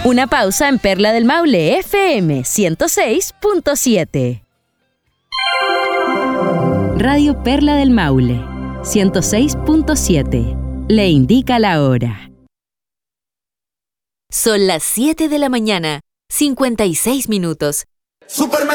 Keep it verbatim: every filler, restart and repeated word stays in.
Una pausa en Perla del Maule F M ciento seis punto siete. Radio Perla del Maule ciento seis punto siete. Le indica la hora. Son las siete de la mañana, cincuenta y seis minutos. Superman.